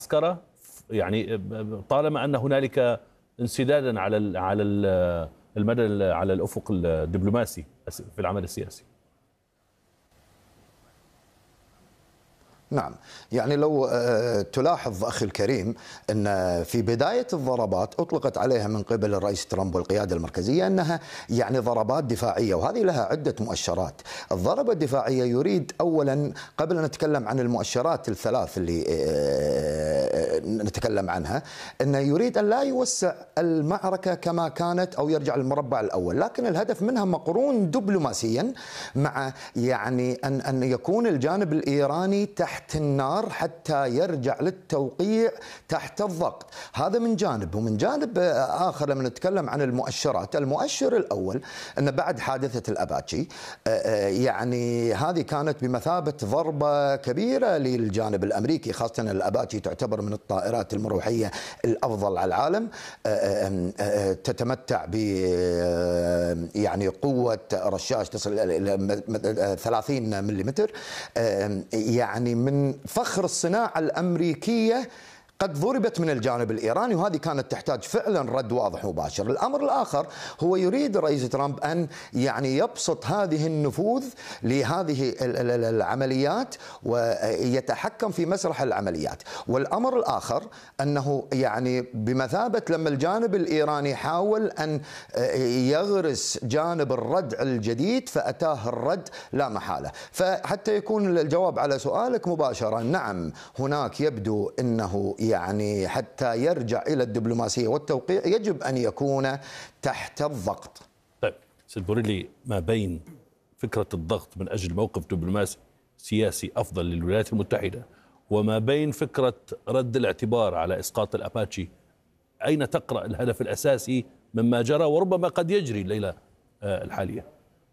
المعسكرة، يعني طالما أن هنالك انسدادا على الأفق الدبلوماسي في العمل السياسي. نعم، يعني لو تلاحظ أخي الكريم أن في بداية الضربات أطلقت عليها من قبل الرئيس ترامب والقيادة المركزية أنها يعني ضربات دفاعية، وهذه لها عدة مؤشرات. الضربة الدفاعية يريد أولا، قبل أن نتكلم عن المؤشرات الثلاث اللي نتكلم عنها، أنه يريد أن لا يوسع المعركة كما كانت أو يرجع للمربع الأول، لكن الهدف منها مقرون دبلوماسيا مع يعني أن يكون الجانب الإيراني تحت النار حتى يرجع للتوقيع تحت الضغط. هذا من جانب. ومن جانب آخر لما نتكلم عن المؤشرات، المؤشر الأول أن بعد حادثة الأباتشي يعني هذه كانت بمثابة ضربة كبيرة للجانب الأمريكي، خاصة الأباتشي تعتبر من الطائرات المروحية الأفضل على العالم، تتمتع ب يعني قوة رشاش تصل إلى 30 ملم، يعني من فخر الصناعة الأمريكية قد ضربت من الجانب الإيراني، وهذه كانت تحتاج فعلا رد واضح مباشر. الأمر الآخر هو يريد الرئيس ترامب أن يعني يبسط هذه النفوذ لهذه العمليات ويتحكم في مسرح العمليات. والأمر الآخر أنه يعني بمثابة لما الجانب الإيراني حاول أن يغرس جانب الردع الجديد فأتاه الرد لا محالة. فحتى يكون الجواب على سؤالك مباشرة، نعم هناك يبدو أنه يعني حتى يرجع إلى الدبلوماسية والتوقيع يجب أن يكون تحت الضغط. طيب سيد بوريلي، ما بين فكرة الضغط من أجل موقف دبلوماسي سياسي أفضل للولايات المتحدة وما بين فكرة رد الاعتبار على إسقاط الأباتشي، أين تقرأ الهدف الأساسي مما جرى وربما قد يجري الليلة الحالية؟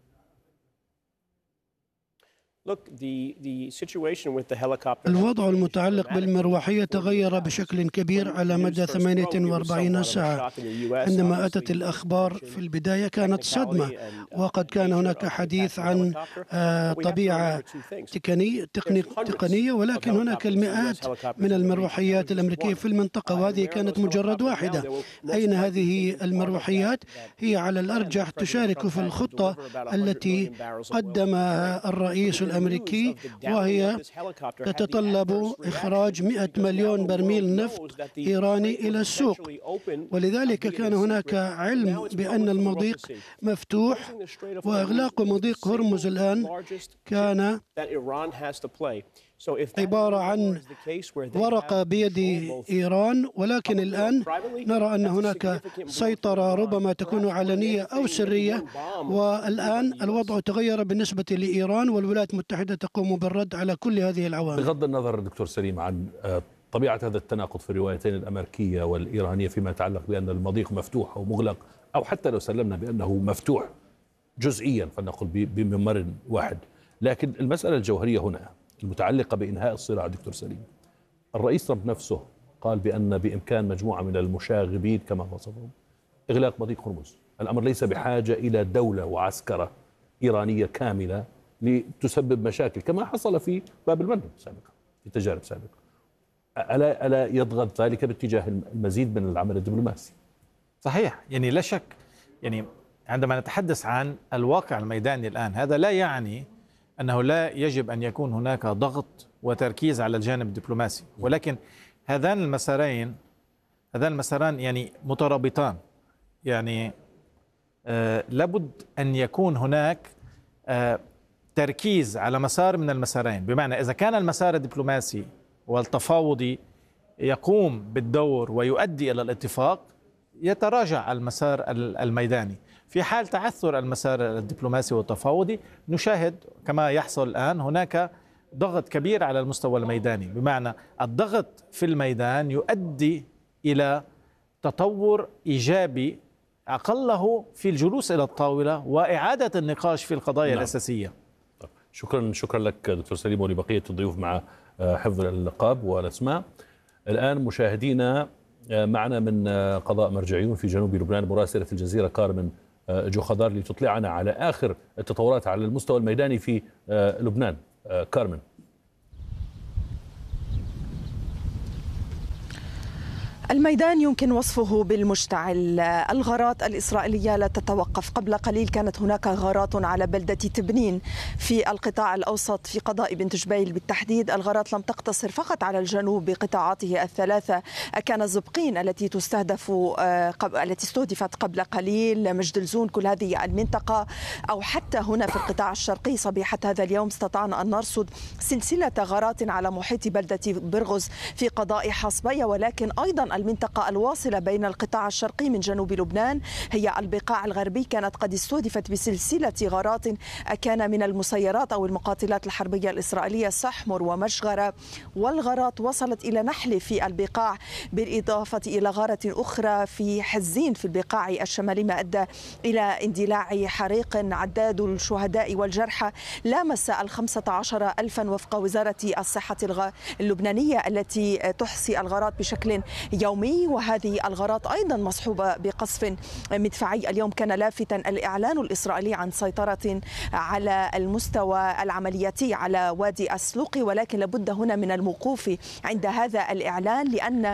الوضع المتعلق بالمروحية تغير بشكل كبير على مدى 48 ساعة. عندما أتت الأخبار في البداية كانت صدمة، وقد كان هناك حديث عن طبيعة تقنية، ولكن هناك المئات من المروحيات الأمريكية في المنطقة، وهذه كانت مجرد واحدة. أين هذه المروحيات؟ هي على الأرجح تشارك في الخطة التي قدمها الرئيس الأمريكي، وهي تتطلب إخراج 100 مليون برميل نفط إيراني إلى السوق، ولذلك كان هناك علم بأن المضيق مفتوح، وإغلاق مضيق هرمز الآن كان عبارة عن ورقة بيد إيران، ولكن الآن نرى أن هناك سيطرة ربما تكون علنية أو سرية، والآن الوضع تغير بالنسبة لإيران، والولايات المتحدة تقوم بالرد على كل هذه العوامل. بغض النظر دكتور سليم عن طبيعة هذا التناقض في الروايتين الأمريكية والإيرانية فيما يتعلق بأن المضيق مفتوح أو مغلق، أو حتى لو سلمنا بأنه مفتوح جزئيا فلنقل بممر واحد، لكن المسألة الجوهرية هنا المتعلقة بإنهاء الصراع دكتور سليم، الرئيس ترامب نفسه قال بأن بإمكان مجموعة من المشاغبين كما وصفهم إغلاق مضيق هرمز. الأمر ليس بحاجة إلى دولة وعسكرة إيرانية كاملة لتسبب مشاكل كما حصل في باب المندب سابقا في تجارب سابقة. ألا يضغط ذلك باتجاه المزيد من العمل الدبلوماسي؟ صحيح، يعني لا شك، يعني عندما نتحدث عن الواقع الميداني الآن، هذا لا يعني أنه لا يجب أن يكون هناك ضغط وتركيز على الجانب الدبلوماسي، ولكن هذان المساران يعني مترابطان، يعني لابد أن يكون هناك تركيز على مسار من المسارين. بمعنى إذا كان المسار الدبلوماسي والتفاوضي يقوم بالدور ويؤدي إلى الاتفاق، يتراجع المسار الميداني. في حال تعثر المسار الدبلوماسي والتفاوضي نشاهد كما يحصل الآن هناك ضغط كبير على المستوى الميداني، بمعنى الضغط في الميدان يؤدي إلى تطور إيجابي أقله في الجلوس إلى الطاولة وإعادة النقاش في القضايا الأساسية. شكرا لك دكتور سليم ولبقية الضيوف مع حفظ الألقاب والأسماء. الآن مشاهدينا معنا من قضاء مرجعيون في جنوب لبنان مراسلة الجزيرة كارمن جوخضار لتطلعنا على آخر التطورات على المستوى الميداني في لبنان. كارمن. الميدان يمكن وصفه بالمشتعل. الغارات الإسرائيلية لا تتوقف. قبل قليل كانت هناك غارات على بلدة تبنين في القطاع الأوسط في قضاء بنت جبيل بالتحديد. الغارات لم تقتصر فقط على الجنوب بقطاعاته الثلاثة، كان زبقين التي استهدفت قبل قليل، مجد الزون، كل هذه المنطقة، أو حتى هنا في القطاع الشرقي صبيحة هذا اليوم استطعنا أن نرصد سلسلة غارات على محيط بلدة برغز في قضاء حصبية، ولكن أيضا المنطقة الواصلة بين القطاع الشرقي من جنوب لبنان هي البقاع الغربي كانت قد استهدفت بسلسلة غارات كان من المسيرات أو المقاتلات الحربية الإسرائيلية سحمر ومشغرة، والغارات وصلت إلى نحل في البقاع، بالإضافة إلى غارة أخرى في حزين في البقاع الشمالي، ما أدى إلى اندلاع حريق عداد الشهداء والجرحى لامس 15,000 وفق وزارة الصحة اللبنانية التي تحصي الغارات بشكل يومي. وهذه الغارات أيضا مصحوبة بقصف مدفعي. اليوم كان لافتا الإعلان الإسرائيلي عن سيطرة على المستوى العملياتي على وادي السلوقي، ولكن لابد هنا من الوقوف عند هذا الإعلان، لأن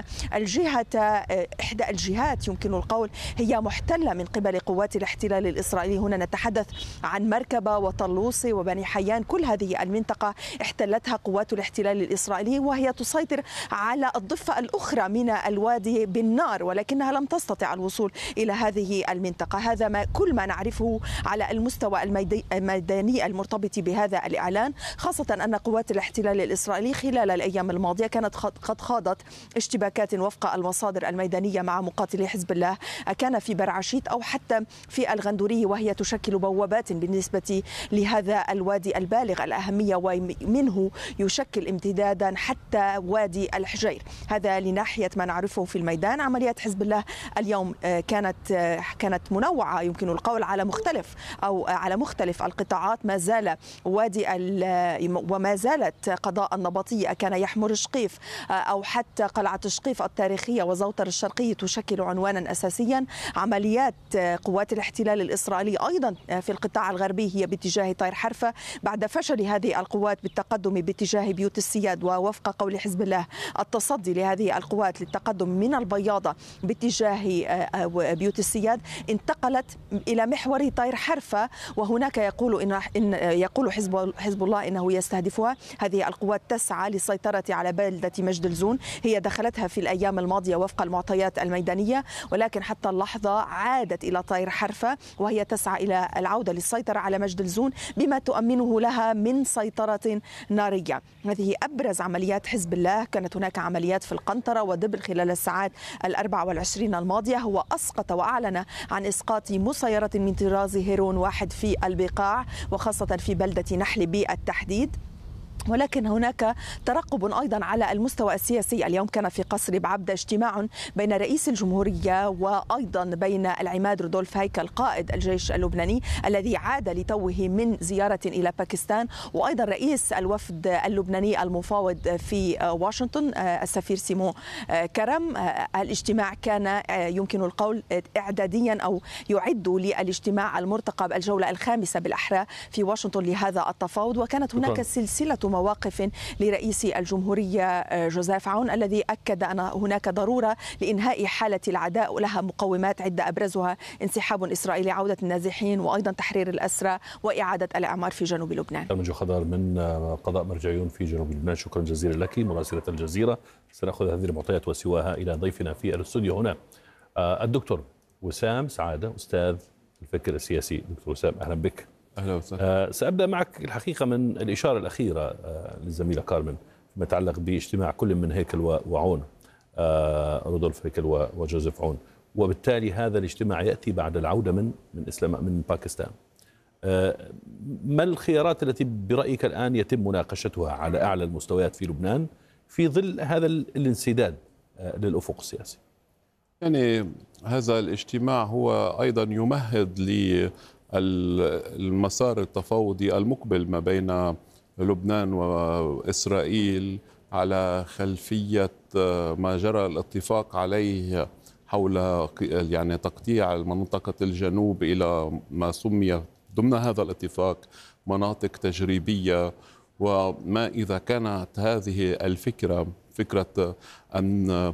إحدى الجهات يمكن القول هي محتلة من قبل قوات الاحتلال الإسرائيلي. هنا نتحدث عن مركبة وطلوسي وبني حيان، كل هذه المنطقة احتلتها قوات الاحتلال الإسرائيلي، وهي تسيطر على الضفة الأخرى من الوادي بالنار، ولكنها لم تستطع الوصول إلى هذه المنطقة. هذا كل ما نعرفه على المستوى الميداني المرتبط بهذا الإعلان، خاصة أن قوات الاحتلال الإسرائيلي خلال الأيام الماضية كانت قد خاضت اشتباكات وفق المصادر الميدانية مع مقاتلي حزب الله، كان في برعشيت أو حتى في الغندوري، وهي تشكل بوابات بالنسبة لهذا الوادي البالغ الأهمية، ومنه يشكل امتدادا حتى وادي الحجير. هذا لناحية ما نعرفه في الميدان. عمليات حزب الله اليوم كانت منوعة يمكن القول على مختلف القطاعات. ما زال وما زالت قضاء النبطية كان يحمر شقيف أو حتى قلعة شقيف التاريخية وزوطر الشرقي تشكل عنوانا أساسيا. عمليات قوات الاحتلال الإسرائيلي أيضا في القطاع الغربي هي باتجاه طير حرفة بعد فشل هذه القوات بالتقدم باتجاه بيوت السياد، ووفق قول حزب الله التصدي لهذه القوات للتقدم من البياضة باتجاه بيوت السياد انتقلت إلى محور طير حرفة، وهناك يقول حزب الله إنه يستهدفها. هذه القوات تسعى للسيطرة على بلدة مجد الزون، هي دخلتها في الأيام الماضية وفق المعطيات الميدانية، ولكن حتى اللحظة عادت إلى طير حرفة وهي تسعى إلى العودة للسيطرة على مجد الزون بما تؤمنه لها من سيطرة نارية. هذه أبرز عمليات حزب الله. كانت هناك عمليات في القنطرة ودبل خلال الساعات 24 الماضية. هو أسقط وأعلن عن إسقاط مسيرة من طراز هيرون 1 في البقاع، وخاصة في بلدة نحل بالتحديد. ولكن هناك ترقب أيضا على المستوى السياسي. اليوم كان في قصر بعبدة اجتماع بين رئيس الجمهورية وأيضا بين العماد رودولف هيكل قائد الجيش اللبناني الذي عاد لتوه من زيارة إلى باكستان، وأيضا رئيس الوفد اللبناني المفاوض في واشنطن السفير سيمون كرم. الاجتماع كان يمكن القول إعداديا أو يعد للاجتماع المرتقب الجولة الخامسة بالأحرى في واشنطن لهذا التفاوض. وكانت هناك سلسلة مواقف لرئيس الجمهورية جوزيف عون الذي أكد أن هناك ضرورة لإنهاء حالة العداء ولها مقومات عدة أبرزها انسحاب إسرائيلي، عودة النازحين، وأيضا تحرير الأسرى وإعادة الإعمار في جنوب لبنان. منجو خضار من قضاء مرجعيون في جنوب لبنان، شكرا جزيلا لك مراسلة الجزيرة. سنأخذ هذه المعطيات وسواها إلى ضيفنا في الاستوديو هنا الدكتور وسام سعادة، أستاذ الفكر السياسي. دكتور وسام أهلا بك. أهلا وسهلا. سأبدأ معك الحقيقة من الإشارة الأخيرة للزميلة كارمن فيما يتعلق باجتماع كل من هيكل وعون، رودولف هيكل وجوزيف عون، وبالتالي هذا الاجتماع يأتي بعد العودة من باكستان. ما الخيارات التي برأيك الآن يتم مناقشتها على أعلى المستويات في لبنان في ظل هذا الانسداد للأفق السياسي؟ يعني هذا الاجتماع هو أيضا يمهد للمسار التفاوضي المقبل ما بين لبنان وإسرائيل على خلفية ما جرى الاتفاق عليه حول يعني تقطيع منطقة الجنوب إلى ما سمي ضمن هذا الاتفاق مناطق تجريبية. وما إذا كانت هذه الفكرة فكرة أن